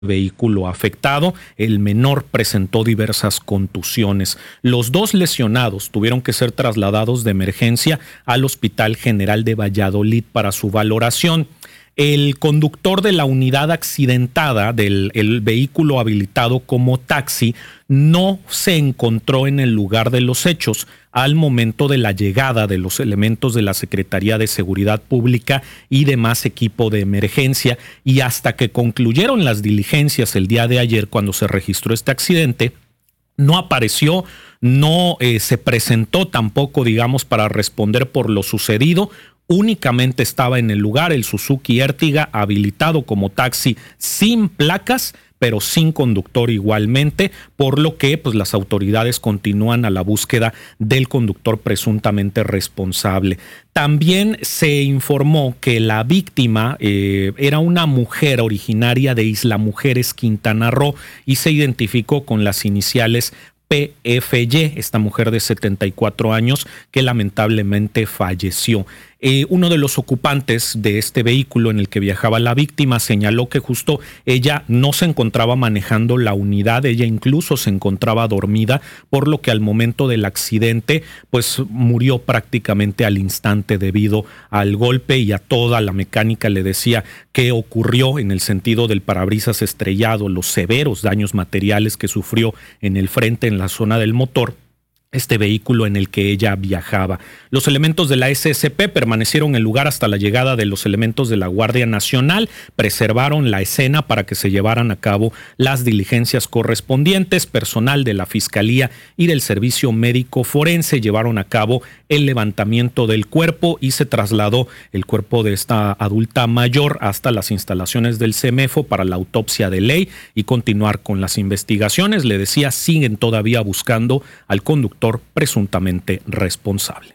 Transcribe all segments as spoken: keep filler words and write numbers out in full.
vehículo afectado. El menor presentó diversas contusiones. Los dos lesionados tuvieron que ser trasladados de emergencia al Hospital General de Valladolid para su valoración. El conductor de la unidad accidentada del el vehículo habilitado como taxi no se encontró en el lugar de los hechos al momento de la llegada de los elementos de la Secretaría de Seguridad Pública y demás equipo de emergencia, y hasta que concluyeron las diligencias el día de ayer, cuando se registró este accidente, no apareció, no eh, se presentó tampoco, digamos, para responder por lo sucedido. Únicamente estaba en el lugar el Suzuki Ertiga habilitado como taxi sin placas, pero sin conductor igualmente, por lo que pues, las autoridades continúan a la búsqueda del conductor presuntamente responsable. También se informó que la víctima eh, era una mujer originaria de Isla Mujeres, Quintana Roo, y se identificó con las iniciales P F Y, esta mujer de setenta y cuatro años que lamentablemente falleció. Eh, uno de los ocupantes de este vehículo en el que viajaba la víctima señaló que justo ella no se encontraba manejando la unidad, ella incluso se encontraba dormida, por lo que al momento del accidente pues murió prácticamente al instante debido al golpe y a toda la mecánica. Le decía que ocurrió en el sentido del parabrisas estrellado, los severos daños materiales que sufrió en el frente, en la zona del motor, este vehículo en el que ella viajaba. Los elementos de la S S P permanecieron en el lugar hasta la llegada de los elementos de la Guardia Nacional, preservaron la escena para que se llevaran a cabo las diligencias correspondientes. Personal de la Fiscalía y del Servicio Médico Forense llevaron a cabo el levantamiento del cuerpo y se trasladó el cuerpo de esta adulta mayor hasta las instalaciones del CEMEFO para la autopsia de ley y continuar con las investigaciones. Le decía, siguen todavía buscando al conductor presuntamente responsable.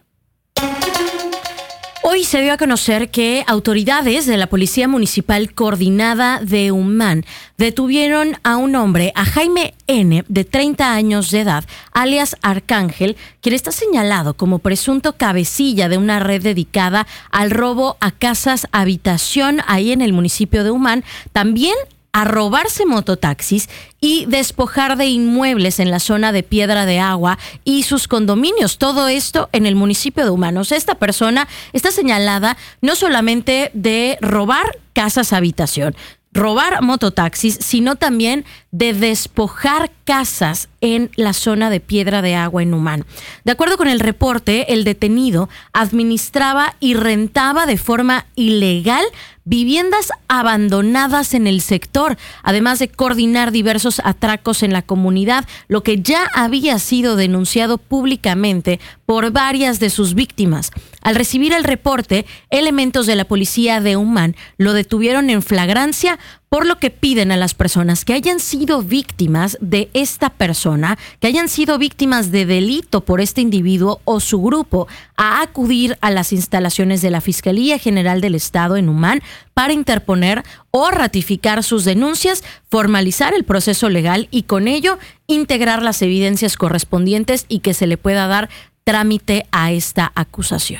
Hoy se dio a conocer que autoridades de la Policía Municipal Coordinada de Humán detuvieron a un hombre, a Jaime N., de treinta años de edad, alias Arcángel, quien está señalado como presunto cabecilla de una red dedicada al robo a casas habitación ahí en el municipio de Humán, también a robarse mototaxis y despojar de inmuebles en la zona de Piedra de Agua y sus condominios. Todo esto en el municipio de Humán. O sea, esta persona está señalada no solamente de robar casas habitación, robar mototaxis, sino también de despojar casas en la zona de Piedra de Agua en Humán. De acuerdo con el reporte, el detenido administraba y rentaba de forma ilegal viviendas abandonadas en el sector, además de coordinar diversos atracos en la comunidad, lo que ya había sido denunciado públicamente por varias de sus víctimas. Al recibir el reporte, elementos de la policía de Humán lo detuvieron en flagrancia, por lo que piden a las personas que hayan sido víctimas de esta persona, que hayan sido víctimas de delito por este individuo o su grupo, a acudir a las instalaciones de la Fiscalía General del Estado en Humán para interponer o ratificar sus denuncias, formalizar el proceso legal y con ello integrar las evidencias correspondientes y que se le pueda dar trámite a esta acusación.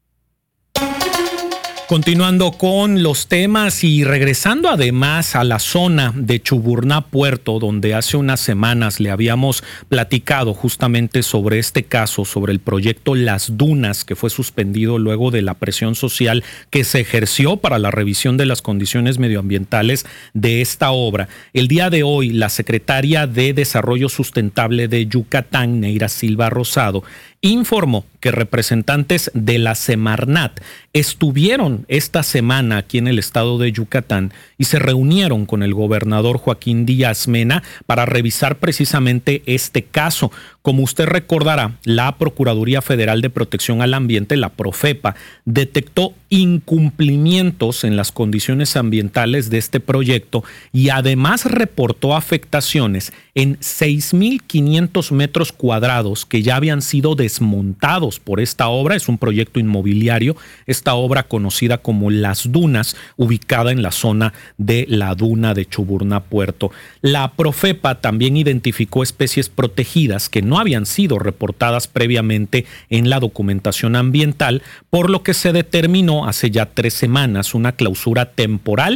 Continuando con los temas y regresando además a la zona de Chuburná Puerto, donde hace unas semanas le habíamos platicado justamente sobre este caso, sobre el proyecto Las Dunas, que fue suspendido luego de la presión social que se ejerció para la revisión de las condiciones medioambientales de esta obra. El día de hoy, la secretaria de Desarrollo Sustentable de Yucatán, Neira Silva Rosado, informó que representantes de la Semarnat estuvieron esta semana aquí en el estado de Yucatán y se reunieron con el gobernador Joaquín Díaz Mena para revisar precisamente este caso. Como usted recordará, la Procuraduría Federal de Protección al Ambiente, la Profepa, detectó incumplimientos en las condiciones ambientales de este proyecto y además reportó afectaciones en seis mil quinientos metros cuadrados que ya habían sido desmontados por esta obra. Es un proyecto inmobiliario, esta obra conocida como Las Dunas, ubicada en la zona de la duna de Chuburná Puerto. La Profepa también identificó especies protegidas que no habían sido reportadas previamente en la documentación ambiental, por lo que se determinó hace ya tres semanas una clausura temporal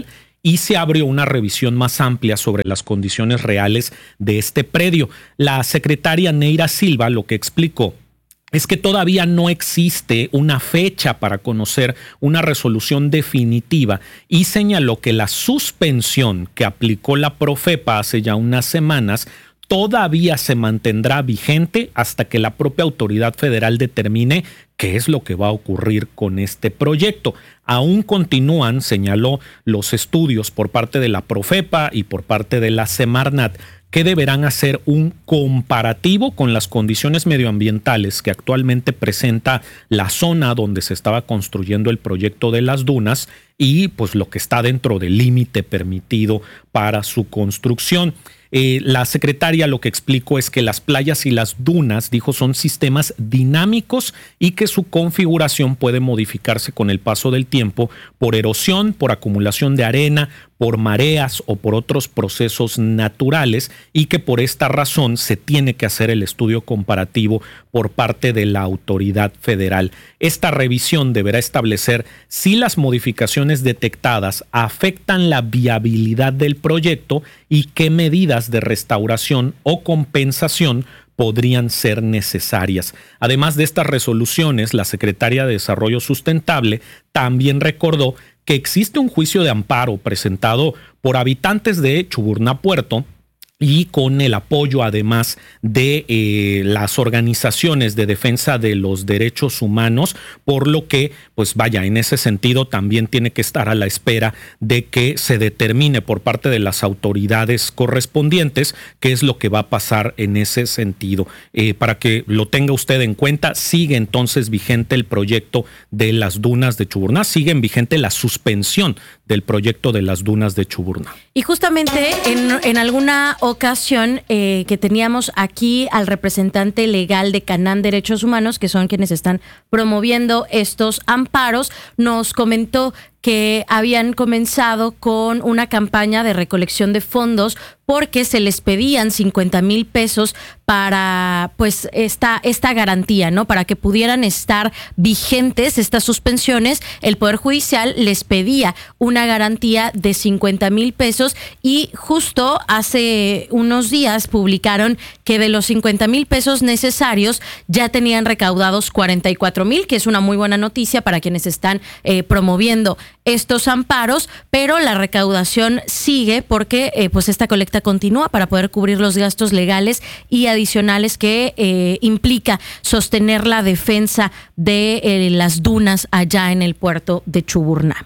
y se abrió una revisión más amplia sobre las condiciones reales de este predio. La secretaria Neira Silva lo que explicó es que todavía no existe una fecha para conocer una resolución definitiva y señaló que la suspensión que aplicó la Profepa hace ya unas semanas todavía se mantendrá vigente hasta que la propia autoridad federal determine qué es lo que va a ocurrir con este proyecto. Aún continúan, señaló, los estudios por parte de la Profepa y por parte de la Semarnat, que deberán hacer un comparativo con las condiciones medioambientales que actualmente presenta la zona donde se estaba construyendo el proyecto de las dunas y pues lo que está dentro del límite permitido para su construcción. Eh, la secretaria lo que explicó es que las playas y las dunas, dijo, son sistemas dinámicos y que su configuración puede modificarse con el paso del tiempo por erosión, por acumulación de arena, por mareas o por otros procesos naturales y que por esta razón se tiene que hacer el estudio comparativo por parte de la autoridad federal. Esta revisión deberá establecer si las modificaciones detectadas afectan la viabilidad del proyecto y qué medidas de restauración o compensación podrían ser necesarias. Además de estas resoluciones, la secretaria de Desarrollo Sustentable también recordó que existe un juicio de amparo presentado por habitantes de Chuburná Puerto y con el apoyo además de eh, las organizaciones de defensa de los derechos humanos, por lo que, pues vaya, en ese sentido también tiene que estar a la espera de que se determine por parte de las autoridades correspondientes qué es lo que va a pasar en ese sentido. Eh, para que lo tenga usted en cuenta, sigue entonces vigente el proyecto de las dunas de Chuburná, sigue en vigente la suspensión del proyecto de las dunas de Chuburná. Y justamente en, en alguna ocasión eh, que teníamos aquí al representante legal de Canam Derechos Humanos, que son quienes están promoviendo estos amparos, nos comentó que habían comenzado con una campaña de recolección de fondos porque se les pedían cincuenta mil pesos para pues esta, esta garantía, ¿no? Para que pudieran estar vigentes estas suspensiones, el Poder Judicial les pedía una garantía de cincuenta mil pesos y justo hace unos días publicaron que de los cincuenta mil pesos necesarios ya tenían recaudados cuarenta y cuatro mil, que es una muy buena noticia para quienes están eh, promoviendo estos amparos, pero la recaudación sigue porque eh, pues esta colecta continúa para poder cubrir los gastos legales y adicionales que eh, implica sostener la defensa de eh, las dunas allá en el puerto de Chuburná.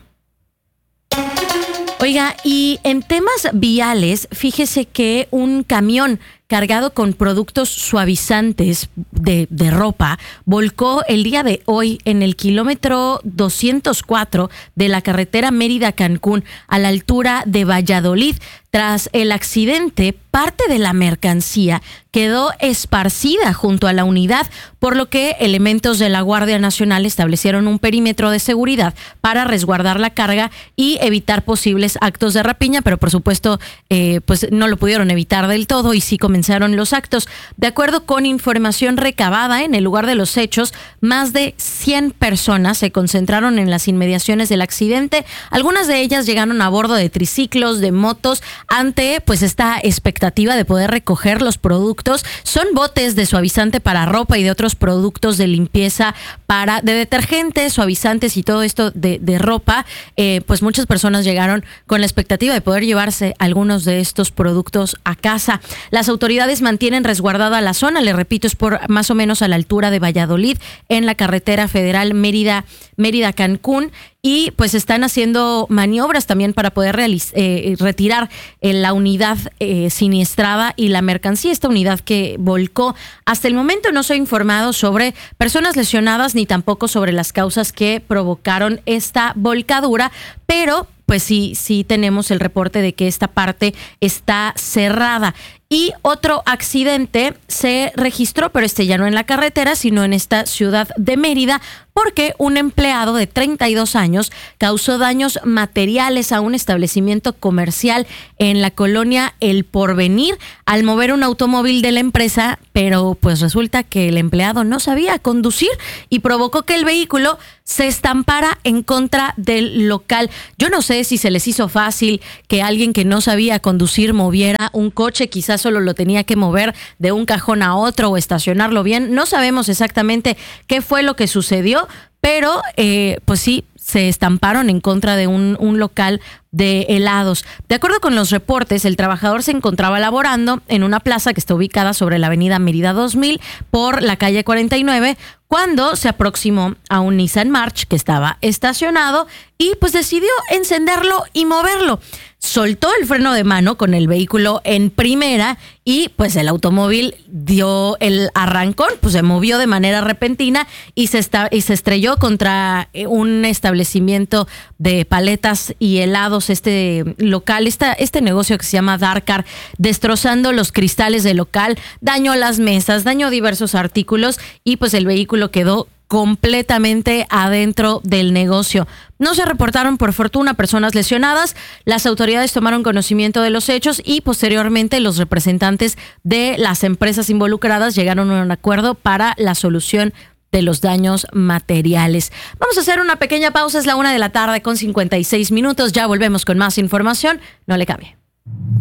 Oiga, y en temas viales, fíjese que un camión cargado con productos suavizantes de, de ropa, volcó el día de hoy en el kilómetro doscientos cuatro de la carretera Mérida-Cancún, a la altura de Valladolid. Tras el accidente, parte de la mercancía quedó esparcida junto a la unidad, por lo que elementos de la Guardia Nacional establecieron un perímetro de seguridad para resguardar la carga y evitar posibles actos de rapiña, pero por supuesto eh, pues no lo pudieron evitar del todo y sí comenzaron los actos. De acuerdo con información recabada en el lugar de los hechos, más de cien personas se concentraron en las inmediaciones del accidente. Algunas de ellas llegaron a bordo de triciclos, de motos, ante pues esta expectativa de poder recoger los productos. Son botes de suavizante para ropa y de otros productos de limpieza, para de detergentes, suavizantes y todo esto de, de ropa. Eh, pues muchas personas llegaron con la expectativa de poder llevarse algunos de estos productos a casa. Las autoridades mantienen resguardada la zona, le repito, es por más o menos a la altura de Valladolid, en la carretera federal Mérida, Mérida-Cancún. Y pues están haciendo maniobras también para poder realiz- eh, retirar eh, la unidad eh, siniestrada y la mercancía, esta unidad que volcó. Hasta el momento no se ha informado sobre personas lesionadas ni tampoco sobre las causas que provocaron esta volcadura, pero pues sí, sí tenemos el reporte de que esta parte está cerrada. Y otro accidente se registró, pero este ya no en la carretera, sino en esta ciudad de Mérida, porque un empleado de treinta y dos años causó daños materiales a un establecimiento comercial en la colonia El Porvenir al mover un automóvil de la empresa, pero pues resulta que el empleado no sabía conducir y provocó que el vehículo se estampara en contra del local. Yo no sé si se les hizo fácil que alguien que no sabía conducir moviera un coche, quizás solo lo tenía que mover de un cajón a otro o estacionarlo bien. No sabemos exactamente qué fue lo que sucedió, pero eh, pues sí, se estamparon en contra de un, un local de helados. De acuerdo con los reportes, el trabajador se encontraba laborando en una plaza que está ubicada sobre la avenida Mérida dos mil por la calle cuarenta y nueve, cuando se aproximó a un Nissan March que estaba estacionado y pues decidió encenderlo y moverlo. Soltó el freno de mano con el vehículo en primera y pues el automóvil dio el arrancón, pues se movió de manera repentina y se, está, y se estrelló contra un establecimiento de paletas y helados, este local, esta, este negocio que se llama Darkar, destrozando los cristales del local, dañó las mesas, dañó diversos artículos y pues el vehículo quedó completamente adentro del negocio. No se reportaron, por fortuna, personas lesionadas. Las autoridades tomaron conocimiento de los hechos y posteriormente los representantes de las empresas involucradas llegaron a un acuerdo para la solución de los daños materiales. Vamos a hacer una pequeña pausa, es la una de la tarde con cincuenta y seis minutos. Ya volvemos con más información. No le cambie.